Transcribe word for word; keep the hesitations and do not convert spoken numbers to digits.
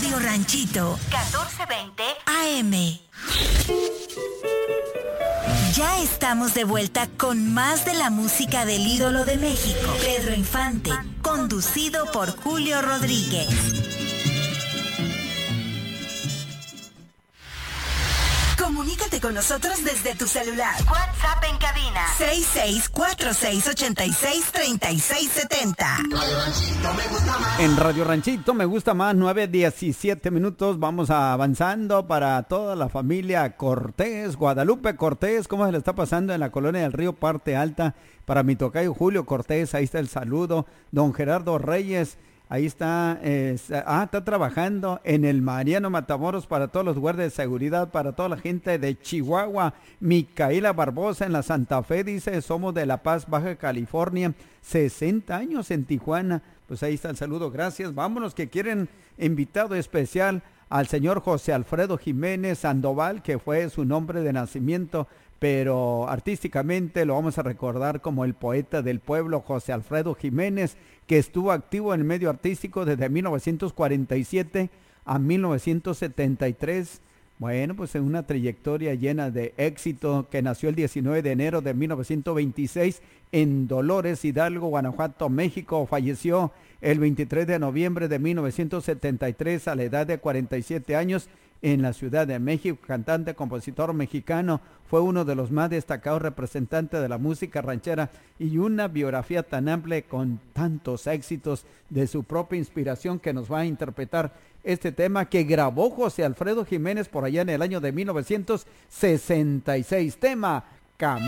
Radio Ranchito, catorce veinte A M. Ya estamos de vuelta con más de la música del ídolo de México, Pedro Infante, conducido por Julio Rodríguez. Comunícate con nosotros desde tu celular. WhatsApp en cabina seis seis cuatro seis ocho seis tres seis siete cero. En Radio Ranchito me gusta más, nueve diecisiete minutos. Vamos avanzando para toda la familia Cortés, Guadalupe Cortés. ¿Cómo se le está pasando en la colonia del Río Parte Alta? Para mi tocayo Julio Cortés, ahí está el saludo. Don Gerardo Reyes. Ahí está, eh, ah, está trabajando en el Mariano Matamoros para todos los guardias de seguridad, para toda la gente de Chihuahua. Micaela Barbosa en la Santa Fe dice, somos de La Paz, Baja California, sesenta años en Tijuana. Pues ahí está el saludo, gracias. Vámonos que quieren invitado especial al señor José Alfredo Jiménez Sandoval, que fue su nombre de nacimiento, pero artísticamente lo vamos a recordar como el poeta del pueblo, José Alfredo Jiménez, que estuvo activo en el medio artístico desde mil novecientos cuarenta y siete a mil novecientos setenta y tres. Bueno, pues en una trayectoria llena de éxito, que nació el diecinueve de enero de mil novecientos veintiséis en Dolores Hidalgo, Guanajuato, México. Falleció el veintitrés de noviembre de mil novecientos setenta y tres a la edad de cuarenta y siete años en la Ciudad de México. Cantante, compositor mexicano, fue uno de los más destacados representantes de la música ranchera y una biografía tan amplia con tantos éxitos de su propia inspiración, que nos va a interpretar este tema que grabó José Alfredo Jiménez por allá en el año de mil novecientos sesenta y seis. Tema Camino.